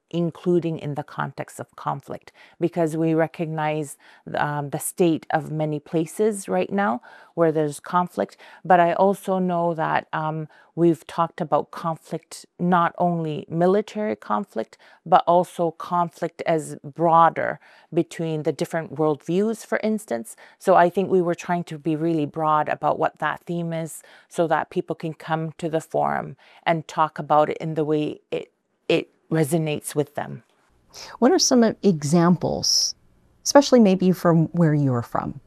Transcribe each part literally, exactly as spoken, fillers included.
including in the context of conflict, because we recognize um, the state of many places right now where there's conflict. But I also know that um, we've talked about conflict, not only military conflict, but also conflict as broader between the different worldviews, for instance. So I think we were trying to be really broad about what that theme is so that people can come to the forum and talk about it in the way it, it resonates with them. What are some examples, especially maybe from where you're from?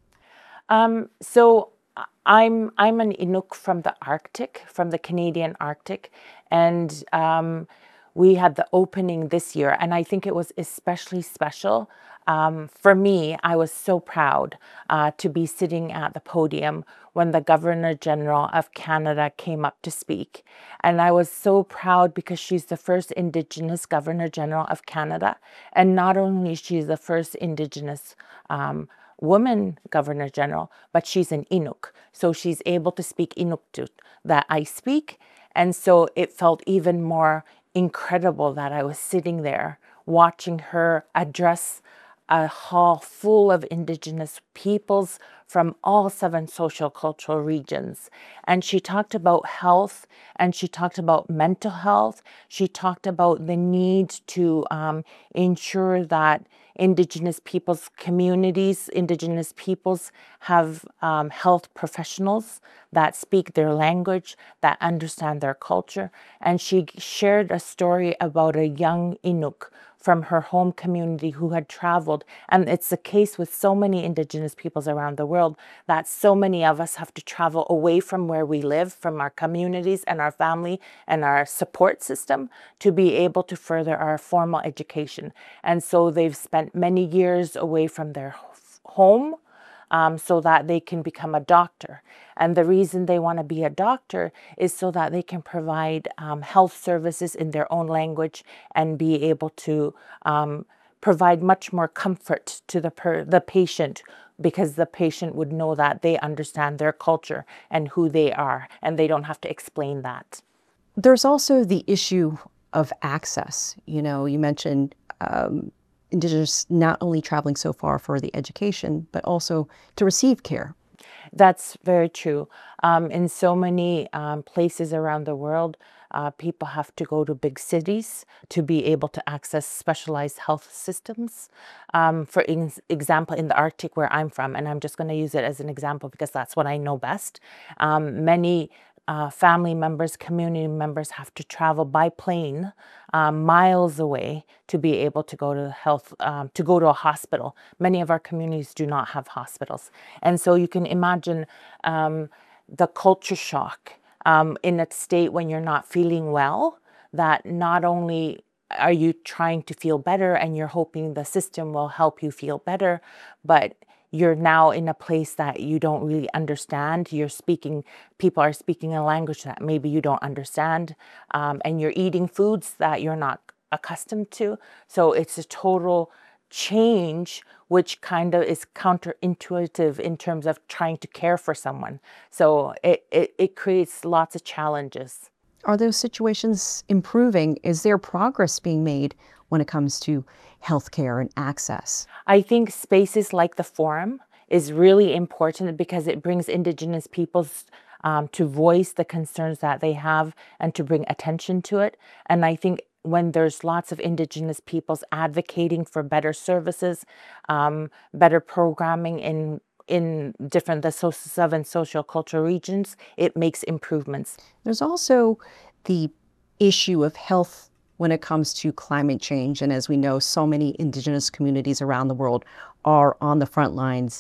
Um, so I'm I'm an Inuk from the Arctic, from the Canadian Arctic, and um, we had the opening this year, and I think it was especially special. Um, for me, I was so proud uh, to be sitting at the podium when the Governor General of Canada came up to speak. And I was so proud because she's the first Indigenous Governor General of Canada. And not only she's the first Indigenous um, woman Governor General, but she's an Inuk. So she's able to speak Inuktitut that I speak. And so it felt even more incredible that I was sitting there watching her address a hall full of Indigenous peoples from all seven social cultural regions. And she talked about health, and she talked about mental health. She talked about the need to um, ensure that Indigenous peoples communities, Indigenous peoples have um, health professionals that speak their language, that understand their culture. And she shared a story about a young Inuk from her home community who had traveled. And it's the case with so many Indigenous peoples around the world that so many of us have to travel away from where we live, from our communities and our family and our support system to be able to further our formal education. And so they've spent many years away from their home Um, so that they can become a doctor. And the reason they want to be a doctor is so that they can provide um, health services in their own language and be able to um, provide much more comfort to the, per the patient, because the patient would know that they understand their culture and who they are, and they don't have to explain that. There's also the issue of access. You know, you mentioned um, Indigenous not only traveling so far for the education, but also to receive care. That's very true. Um, in so many um, places around the world, uh, people have to go to big cities to be able to access specialized health systems. Um, for ex example, in the Arctic where I'm from, and I'm just going to use it as an example because that's what I know best, um, many uh, family members, community members have to travel by plane um, miles away to be able to go to health, um, to go to a hospital. Many of our communities do not have hospitals. And so you can imagine um, the culture shock um, in a state when you're not feeling well, that not only are you trying to feel better and you're hoping the system will help you feel better, but you're now in a place that you don't really understand. You're speaking, people are speaking a language that maybe you don't understand, um, and you're eating foods that you're not accustomed to. So it's a total change, which kind of is counterintuitive in terms of trying to care for someone. So it, it, it creates lots of challenges. Are those situations improving? Is there progress being made when it comes to healthcare and access? I think spaces like the forum is really important because it brings Indigenous peoples um, to voice the concerns that they have and to bring attention to it. And I think when there's lots of Indigenous peoples advocating for better services, um, better programming in in different the so seven social cultural regions, it makes improvements. There's also the issue of health when it comes to climate change. And as we know, so many Indigenous communities around the world are on the front lines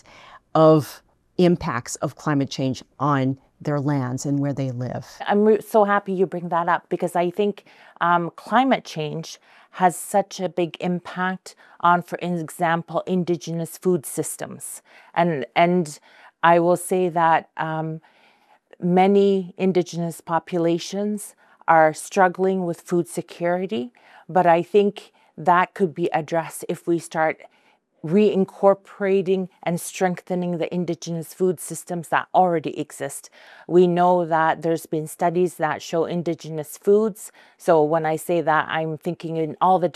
of impacts of climate change on their lands and where they live. I'm so happy you bring that up because I think um, climate change has such a big impact on, for example, Indigenous food systems. And, and I will say that um, many Indigenous populations are struggling with food security, but I think that could be addressed if we start reincorporating and strengthening the Indigenous food systems that already exist. We know that there's been studies that show Indigenous foods. So when I say that, I'm thinking in all the